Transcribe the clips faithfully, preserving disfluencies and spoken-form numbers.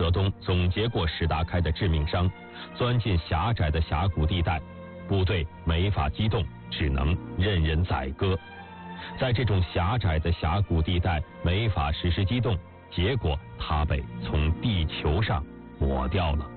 河东总结过史达开的致命伤，钻进狭窄的峡谷地带，部队没法机动，只能任人宰割。在这种狭窄的峡谷地带没法实施机动，结果他被从地球上抹掉了。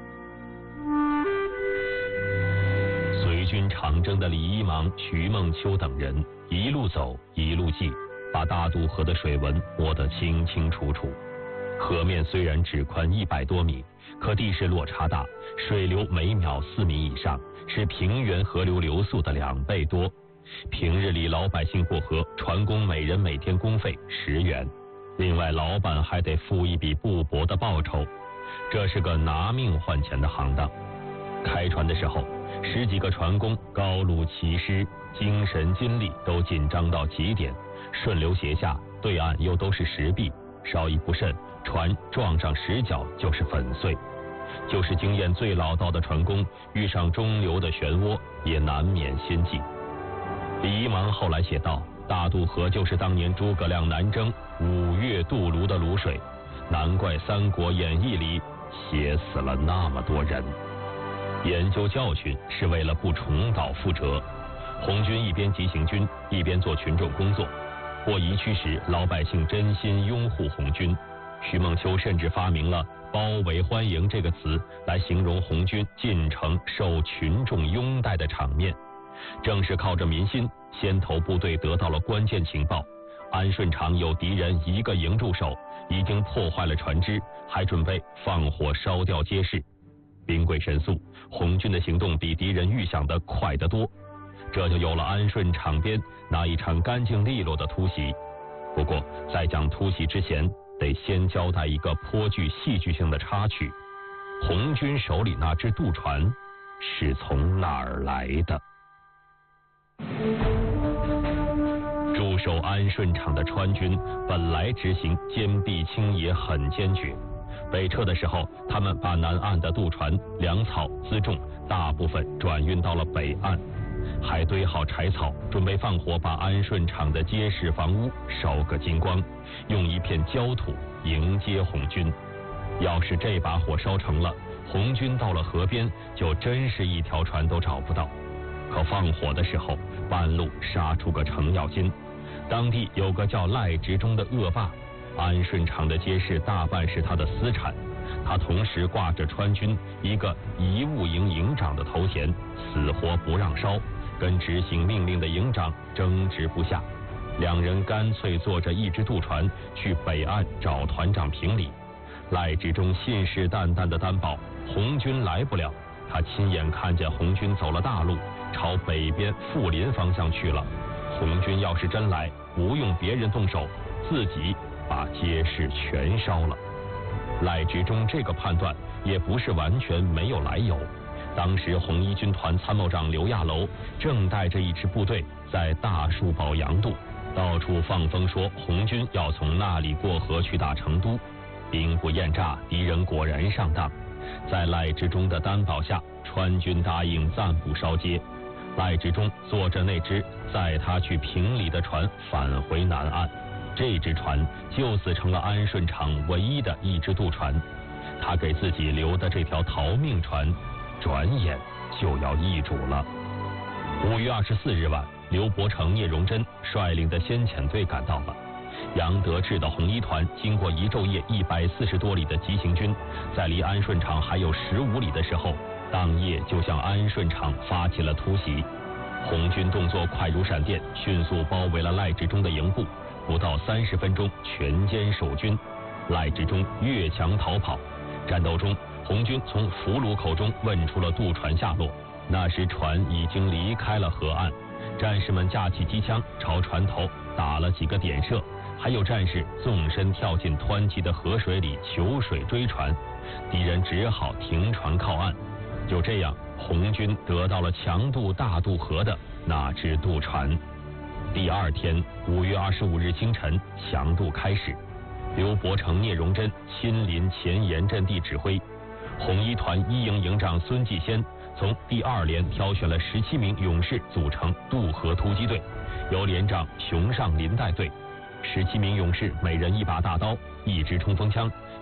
随军长征的李一芒、徐梦秋等人一路走一路记，把大渡河的水文摸得清清楚楚。河面虽然只宽一百多米，可地势落差大，水流每秒四米以上，是平原河流流速的两倍多。平日里老百姓过河，船工每人每天工费十元，另外老板还得付一笔不薄的报酬，这是个拿命换钱的行当。开船的时候，十几个船工高露齐湿，精神精力都紧张到极点，顺流斜下，对岸又都是石壁，稍一不慎，船撞上石角就是粉碎。就是经验最老道的船工，遇上中流的漩涡，也难免心悸。李一芒后来写道：大渡河就是当年诸葛亮南征五岳渡泸的泸水，难怪《三国演义》里写死了那么多人。研究教训是为了不重蹈覆辙。红军一边急行军，一边做群众工作。过夷区时，老百姓真心拥护红军。徐梦秋甚至发明了“包围欢迎”这个词，来形容红军进城受群众拥戴的场面。正是靠着民心，先头部队得到了关键情报：安顺场有敌人一个营驻守，已经破坏了船只，还准备放火烧掉街市。兵贵神速，红军的行动比敌人预想的快得多，这就有了安顺场边那一场干净利落的突袭。不过，在讲突袭之前，得先交代一个颇具戏剧性的插曲：红军手里那只渡船是从哪儿来的？驻守安顺场的川军本来执行坚壁清野很坚决，北撤的时候，他们把南岸的渡船、粮草、辎重大部分转运到了北岸，还堆好柴草，准备放火把安顺场的街市房屋烧个精光，用一片焦土迎接红军。要是这把火烧成了，红军到了河边就真是一条船都找不到。可放火的时候，半路杀出个程咬金。当地有个叫赖直中的恶霸，安顺场的街市大半是他的私产，他同时挂着川军一个遗物营营长的头衔，死活不让烧，跟执行命令的营长争执不下。两人干脆坐着一只渡船去北岸找团长评理。赖直中信誓旦旦地担保红军来不了，他亲眼看见红军走了大路，朝北边富林方向去了。红军要是真来，不用别人动手，自己把街市全烧了。赖直中这个判断也不是完全没有来由。当时红一军团参谋长刘亚楼正带着一支部队在大树堡杨渡，到处放风说红军要从那里过河去打成都。兵不厌诈，敌人果然上当。在赖直中的担保下，川军答应暂不烧街。赖直中坐着那只载他去平里的船返回南岸，这只船就此成了安顺场唯一的一只渡船。他给自己留的这条逃命船，转眼就要易主了。五月二十四日晚，刘伯承、聂荣臻率领的先遣队赶到了。杨得志的红一团经过一昼夜一百四十多里的急行军，在离安顺场还有十五里的时候，当夜就向安顺场发起了突袭。红军动作快如闪电，迅速包围了赖直中的营部，不到三十分钟全歼守军。赖直中越墙逃跑，战斗中红军从俘虏口中问出了渡船下落，那时船已经离开了河岸。战士们架起机枪朝船头打了几个点射，还有战士纵身跳进湍急的河水里求水追船，敌人只好停船靠岸。就这样，红军得到了强渡大渡河的那只渡船。第二天，五月二十五日清晨，强渡开始。刘伯承、聂荣臻亲临前沿阵地指挥。红一团一营营长孙继先从第二连挑选了十七名勇士组成渡河突击队，由连长熊尚林带队。十七名勇士每人一把大刀、一支冲锋枪、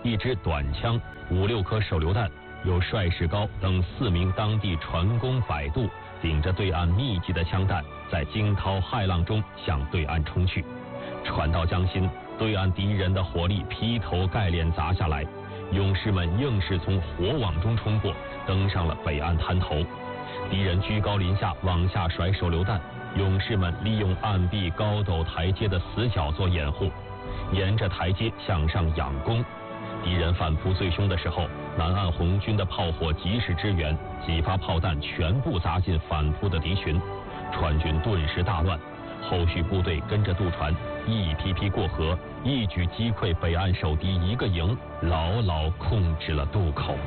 一支短枪、五六颗手榴弹，有帅士高等四名当地船工摆渡，顶着对岸密集的枪弹，在惊涛骇浪中向对岸冲去。船到江心，对岸敌人的火力劈头盖脸砸下来，勇士们硬是从火网中冲过，登上了北岸滩头。敌人居高临下往下甩手榴弹，勇士们利用岸壁高陡台阶的死角做掩护，沿着台阶向上仰攻。敌人反扑最凶的时候，南岸红军的炮火及时支援，几发炮弹全部砸进反扑的敌群，船军顿时大乱。后续部队跟着渡船一批批过河，一举击溃北岸守敌一个营，牢牢控制了渡口。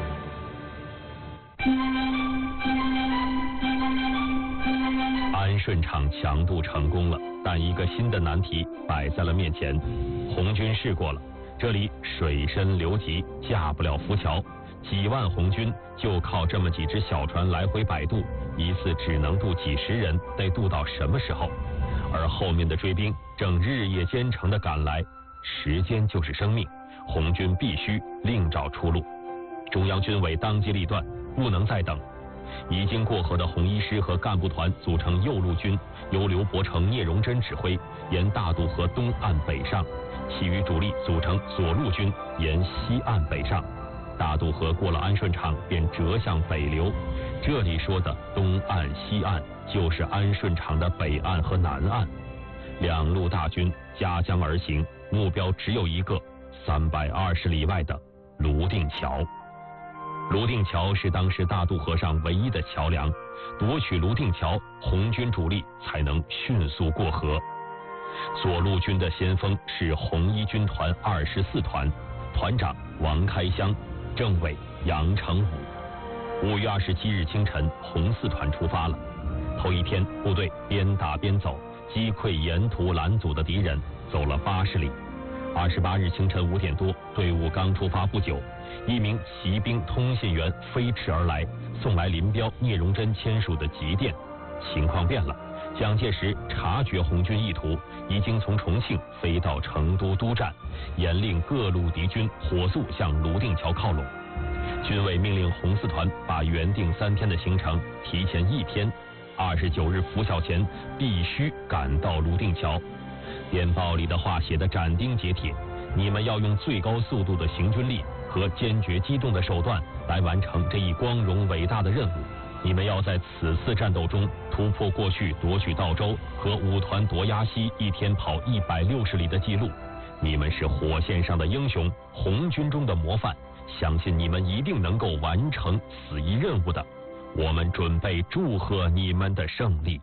安顺场强渡成功了，但一个新的难题摆在了面前。红军试过了，这里水深流急，架不了浮桥，几万红军就靠这么几只小船来回摆渡，一次只能渡几十人，得渡到什么时候？而后面的追兵正日夜兼程地赶来，时间就是生命，红军必须另找出路。中央军委当机立断，不能再等。已经过河的红一师和干部团组成右路军，由刘伯承、聂荣臻指挥，沿大渡河东岸北上；其余主力组成左路军，沿西岸北上。大渡河过了安顺场，便折向北流。这里说的东岸、西岸，就是安顺场的北岸和南岸。两路大军夹江而行，目标只有一个，三百二十里外的泸定桥。泸定桥是当时大渡河上唯一的桥梁，夺取泸定桥，红军主力才能迅速过河。左路军的先锋是红一军团二十四团，团长王开湘，政委杨成武。五月二十七日清晨，红四团出发了。头一天，部队边打边走，击溃沿途拦阻的敌人，走了八十里。二十八日清晨五点多，队伍刚出发不久，一名骑兵通信员飞驰而来，送来林彪、聂荣臻签署的急电。情况变了，蒋介石察觉红军意图，已经从重庆飞到成都督战，严令各路敌军火速向泸定桥靠拢。军委命令红四团把原定三天的行程提前一天，二十九日拂晓前必须赶到泸定桥。电报里的话写得斩钉截铁，你们要用最高速度的行军力和坚决机动的手段来完成这一光荣伟大的任务。你们要在此次战斗中突破过去夺取道州和五团夺鸭溪一天跑一百六十里的记录。你们是火线上的英雄，红军中的模范，相信你们一定能够完成此一任务的。我们准备祝贺你们的胜利。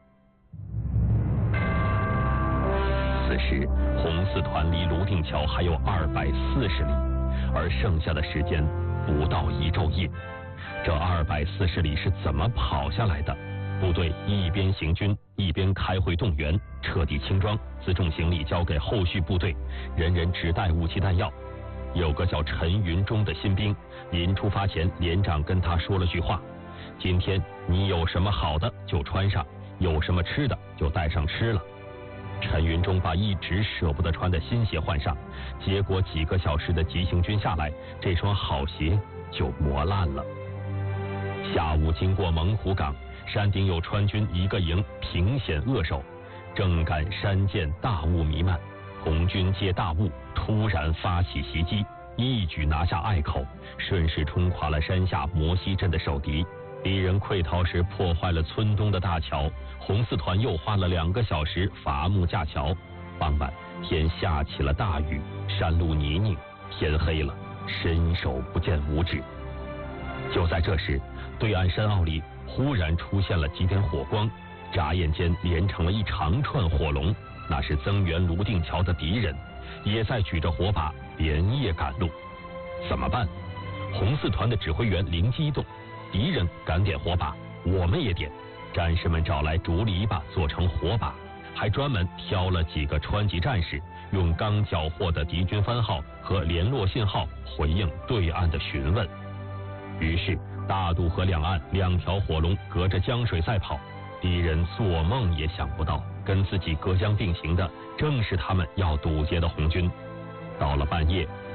此时，红四团离泸定桥还有二百四十里，而剩下的时间不到一昼夜。这二百四十里是怎么跑下来的？部队一边行军，一边开会动员，彻底轻装，辎重行李交给后续部队，人人只带武器弹药。有个叫陈云忠的新兵，临出发前，连长跟他说了句话：今天你有什么好的就穿上，有什么吃的就带上吃了。陈云忠把一直舍不得穿的新鞋换上，结果几个小时的急行军下来，这双好鞋就磨烂了。下午经过猛虎岗，山顶有川军一个营凭险扼守，正赶山涧大雾弥漫，红军借大雾突然发起袭击，一举拿下隘口，顺势冲垮了山下摩西镇的守敌。敌人溃逃时破坏了村东的大桥，红四团又花了两个小时伐木架桥。傍晚天下起了大雨，山路泥泞，天黑了，伸手不见五指。就在这时，对岸山坳里忽然出现了几点火光，眨眼间连成了一长串火龙，那是增援泸定桥的敌人，也在举着火把连夜赶路。怎么办？红四团的指挥员灵机一动，敌人敢点火把，我们也点。战士们找来竹篱笆做成火把，还专门挑了几个川籍战士，用刚缴获的敌军番号和联络信号回应对岸的询问。于是大渡河两岸两条火龙隔着江水赛跑，敌人做梦也想不到，跟自己隔江并行的正是他们要堵截的红军。到了半夜，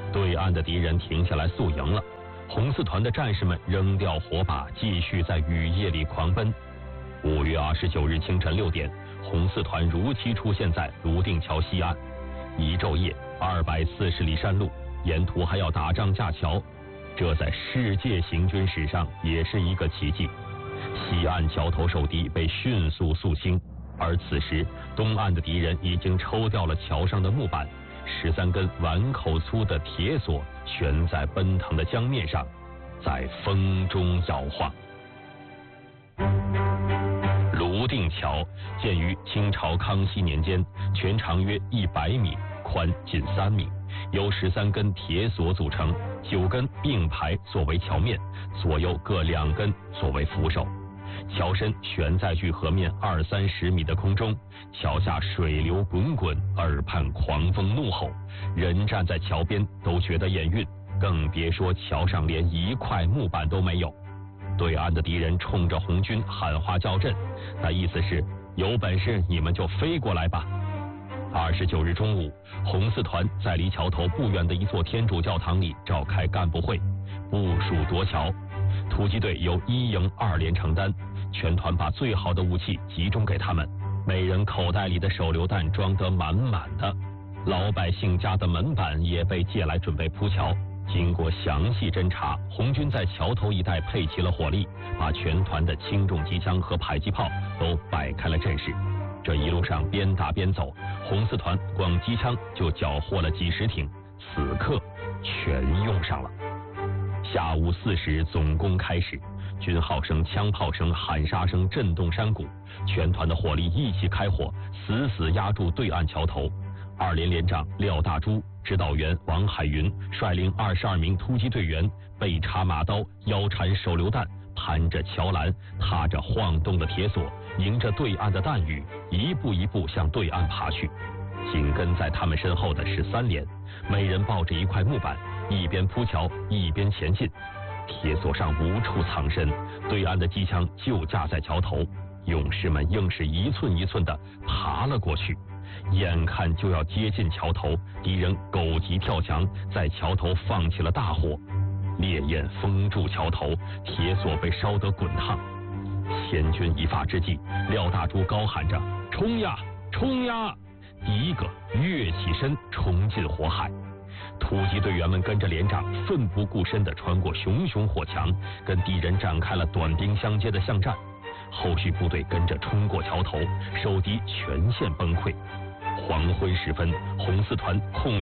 对岸的敌人停下来宿营了。红四团的战士们扔掉火把，继续在雨夜里狂奔。五月二十九日清晨六点，红四团如期出现在泸定桥西岸。一昼夜，二百四十里山路，沿途还要打仗架桥，这在世界行军史上也是一个奇迹。西岸桥头受敌被迅速肃清，而此时东岸的敌人已经抽掉了桥上的木板，十三根碗口粗的铁索悬在奔腾的江面上，在风中摇晃。泸定桥建于清朝康熙年间，全长约一百米，宽近三米，由十三根铁索组成，九根并排作为桥面，左右各两根作为扶手。桥身悬在距河面二三十米的空中，桥下水流滚滚，耳畔狂风怒吼，人站在桥边都觉得眼晕，更别说桥上连一块木板都没有。对岸的敌人冲着红军喊话叫阵，那意思是有本事你们就飞过来吧。二十九日中午，红四团在离桥头不远的一座天主教堂里召开干部会，部署夺桥。突击队由一营二连承担，全团把最好的武器集中给他们，每人口袋里的手榴弹装得满满的。老百姓家的门板也被借来准备铺桥。经过详细侦查，红军在桥头一带配齐了火力，把全团的轻重机枪和迫击炮都摆开了阵势。这一路上边打边走，红四团光机枪就缴获了几十挺，此刻全用上了。下午四时总攻开始，军号声、枪炮声、喊杀声震动山谷，全团的火力一起开火，死死压住对岸桥头。二连连长廖大珠、指导员王海云率领二十二名突击队员，背插马刀，腰缠手榴弹，攀着桥栏，踏着晃动的铁索，迎着对岸的弹雨，一步一步向对岸爬去。紧跟在他们身后的是三连，每人抱着一块木板，一边铺桥一边前进。铁索上无处藏身，对岸的机枪就架在桥头，勇士们硬是一寸一寸地爬了过去。眼看就要接近桥头，敌人狗急跳墙，在桥头放起了大火，烈焰封住桥头，铁索被烧得滚烫。千钧一发之际，廖大珠高喊着：“冲呀，冲呀！”第一个跃起身冲进火海。突击队员们跟着连长奋不顾身地穿过熊熊火墙，跟敌人展开了短兵相接的巷战。后续部队跟着冲过桥头，守敌全线崩溃。黄昏时分，红四团控